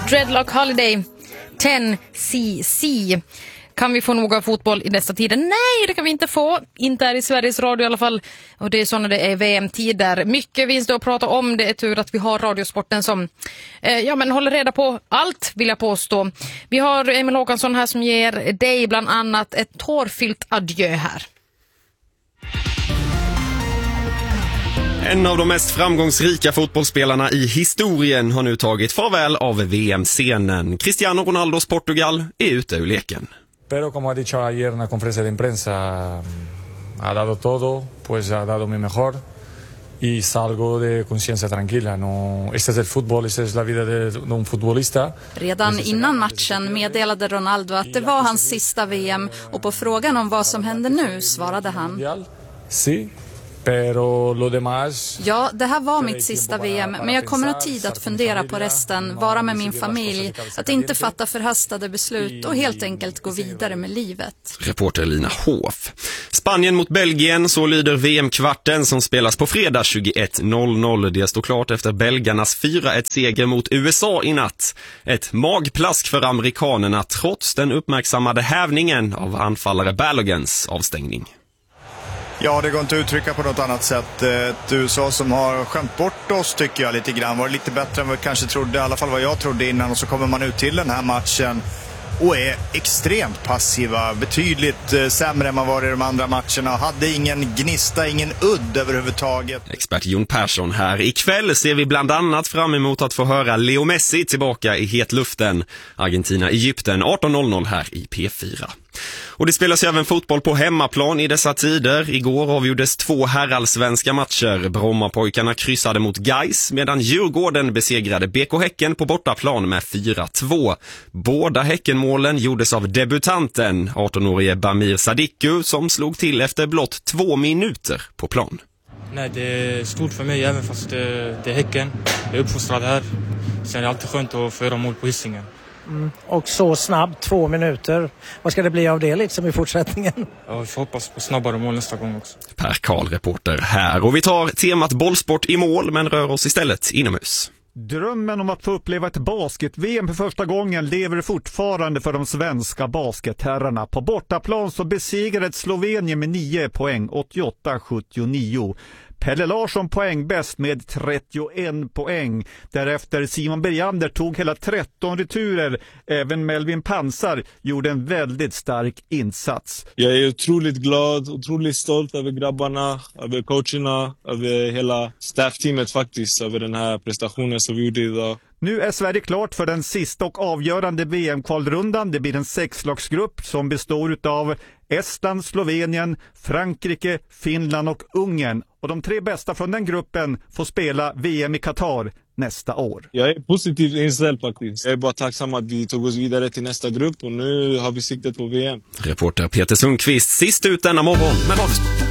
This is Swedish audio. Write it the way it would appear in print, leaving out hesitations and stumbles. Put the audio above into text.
Dreadlock Holiday 10cc. Kan vi få några fotboll i dessa tider? Nej, det kan vi inte få. Inte är i Sveriges Radio i alla fall. Och det är så när det är VM-tider. Mycket finns det att prata om. Det är tur att vi har Radiosporten som håller reda på allt, vill jag påstå. Vi har Emil Håkansson här som ger dig bland annat ett tårfyllt adjö här. En av de mest framgångsrika fotbollsspelarna i historien har nu tagit farväl av VM-scenen. Cristiano Ronaldos Portugal är ute ur leken. Pero como ha dicho ayer en la conferencia de prensa, ha dado todo, pues ha dado mi mejor y salgo de conciencia tranquila. No, este es el fútbol, esta es la vida de un futbolista. Redan innan matchen meddelade Ronaldo att det var hans sista VM och på frågan om vad som händer nu svarade han: Sí. Pero lo demás... Ja, det här var mitt sista VM, men jag kommer ha tid att fundera på resten, vara med min familj, att inte fatta förhastade beslut och helt enkelt gå vidare med livet. Reporter Lina Hof. Spanien mot Belgien, så lyder VM-kvarten som spelas på fredag 21.00. Det står klart efter belgarnas 4-1-seger mot USA i natt. Ett magplask för amerikanerna trots den uppmärksammade hävningen av anfallare Balogens avstängning. Ja, det går inte att uttrycka på något annat sätt. Ett USA som har skämt bort oss tycker jag lite grann. Var lite bättre än vad vi kanske trodde, i alla fall vad jag trodde innan. Och så kommer man ut till den här matchen och är extremt passiva. Betydligt sämre än man var i de andra matcherna. Hade ingen gnista, ingen udd överhuvudtaget. Expert Jon Persson här. Ikväll ser vi bland annat fram emot att få höra Leo Messi tillbaka i hetluften. Argentina-Egypten 18.00 här i P4. Och det spelas även fotboll på hemmaplan i dessa tider. Igår avgjordes 2 herrallsvenska matcher. Brommapojkarna kryssade mot Gais medan Djurgården besegrade BK Häcken på bortaplan med 4-2. Båda Häckenmålen gjordes av debutanten, 18-årige Bamir Sadiku, som slog till efter blott 2 minuter på plan. Nej, det är stort för mig även fast det är Häcken. Jag är uppfostrad här. Sen är det alltid skönt att få göra mål på Hisingen. Och så snabbt, 2 minuter. Vad ska det bli av det liksom i fortsättningen? Ja, vi får hoppas på snabbare mål nästa gång också. Per Karl, reporter här. Och vi tar temat bollsport i mål men rör oss istället inomhus. Drömmen om att få uppleva ett basket-VM för första gången lever fortfarande för de svenska basketherrarna. På bortaplan så besegrade Slovenien med 9 poäng, 88-79. Pelle Larsson poängbäst med 31 poäng. Därefter Simon Bergander tog hela 13 returer. Även Melvin Pansar gjorde en väldigt stark insats. Jag är otroligt glad, otroligt stolt över grabbarna, över coacherna, över hela staffteamet faktiskt, över den här prestationen som vi gjorde idag. Nu är Sverige klart för den sista och avgörande VM-kvalrundan. Det blir en 6-lagsgrupp som består av Estland, Slovenien, Frankrike, Finland och Ungern. Och de 3 bästa från den gruppen får spela VM i Qatar nästa år. Jag är positivt inställd faktiskt. Jag är bara tacksam att vi tog oss vidare till nästa grupp och nu har vi siktet på VM. Reporter Peter Sundqvist sist ut denna morgon med Radiosport.